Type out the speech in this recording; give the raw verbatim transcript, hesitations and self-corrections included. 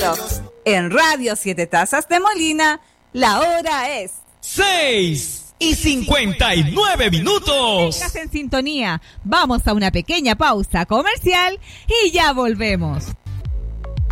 radio. En Radio Siete Tazas de Molina, la hora es seis y cincuenta y nueve minutos. Estás en sintonía. Vamos a una pequeña pausa comercial y ya volvemos.